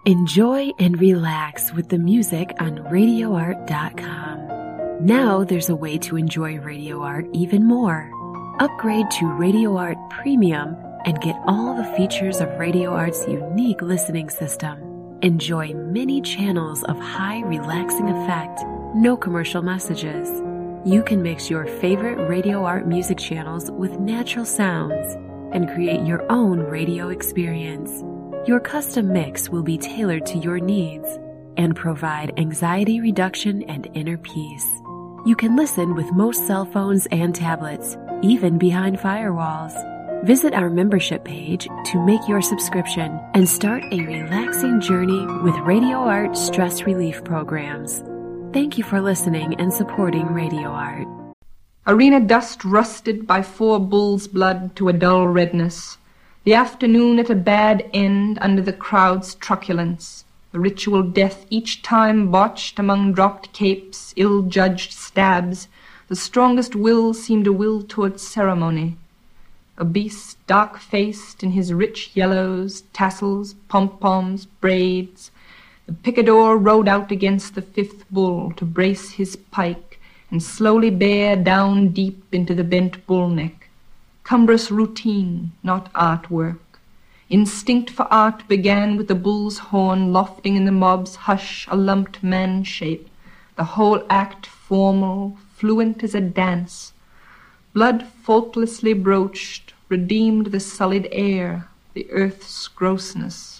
Enjoy and relax with the music on RadioArt.com. Now there's a way to enjoy Radio Art even more. Upgrade to Radio Art Premium and get all the features of Radio Art's unique listening system. Enjoy many channels of high relaxing effect, no commercial messages. You can mix your favorite Radio Art music channels with natural sounds and create your own radio experience. Your custom mix will be tailored to your needs and provide anxiety reduction and inner peace. You can listen with most cell phones and tablets, even behind firewalls. Visit our membership page to make your subscription and start a relaxing journey with Radio Art stress relief programs. Thank you for listening and supporting Radio Art. Arena dust rusted by 4 bulls' blood to a dull redness. The afternoon at a bad end under the crowd's truculence. The ritual death each time botched among dropped capes, ill-judged stabs. The strongest will seemed a will towards ceremony. A beast dark-faced in his rich yellows, tassels, pom-poms, braids. The picador rode out against the 5th bull to brace his pike and slowly bear down deep into the bent bull neck. Cumbrous routine, not artwork. Instinct for art began with the bull's horn lofting in the mob's hush a lumped man-shape, the whole act formal, fluent as a dance. Blood faultlessly broached, redeemed the sullied air, the earth's grossness.